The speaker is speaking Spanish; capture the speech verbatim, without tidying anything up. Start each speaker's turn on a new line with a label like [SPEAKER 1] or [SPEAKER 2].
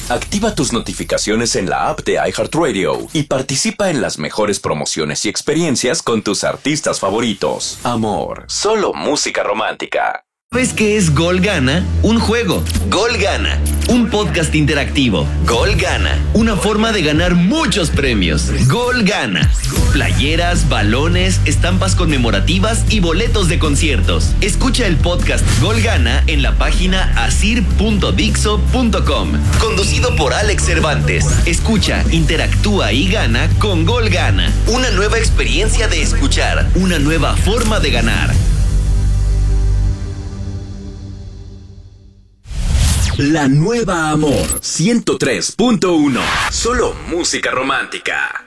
[SPEAKER 1] Activa tus notificaciones en la app de iHeartRadio y participa en las mejores promociones y experiencias con tus artistas favoritos. Amor, solo música romántica.
[SPEAKER 2] ¿Sabes qué es Gol Gana? Un juego. Gol Gana. Un podcast interactivo. Gol Gana. Una forma de ganar muchos premios. Gol Gana. Playeras, balones, estampas conmemorativas y boletos de conciertos. Escucha el podcast Gol Gana en la página asir punto dixo punto com. Conducido por Alex Cervantes. Escucha, interactúa y gana con Gol Gana. Una nueva experiencia de escuchar. Una nueva forma de ganar.
[SPEAKER 1] La nueva Amor ciento tres punto uno. Solo música romántica.